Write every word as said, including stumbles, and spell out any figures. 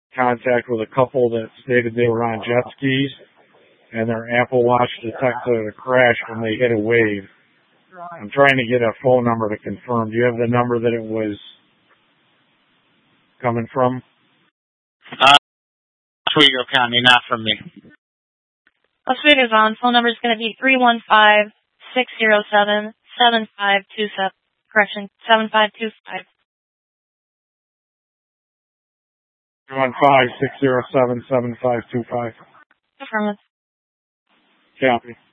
contact with a couple that stated they were on jet skis, and their Apple Watch detected a crash when they hit a wave. I'm trying to get a phone number to confirm. Do you have the number that it was coming from? Uh, Oswego County, not from me. Oswego's on. Phone number is going to be three one five, six zero seven, seven five two seven. Correction, seven five two five. three one five, six zero seven, seven five two five. Affirmative. Copy.